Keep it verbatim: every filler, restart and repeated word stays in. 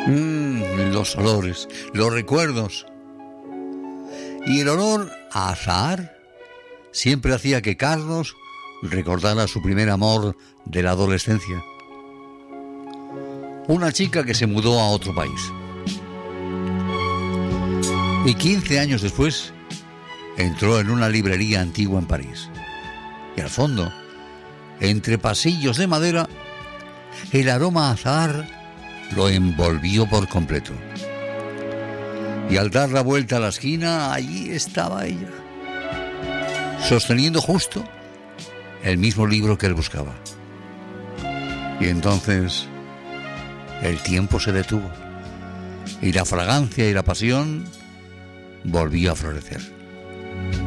Mm, los olores, los recuerdos. Y el olor a azahar siempre hacía que Carlos recordara su primer amor de la adolescencia. Una chica que se mudó a otro país. Y quince años después entró en una librería antigua en París. Y al fondo, entre pasillos de madera, el aroma a azahar lo envolvió por completo. Y al dar la vuelta a la esquina, allí estaba ella, sosteniendo justo el mismo libro que él buscaba. Y entonces el tiempo se detuvo y la fragancia y la pasión volvió a florecer.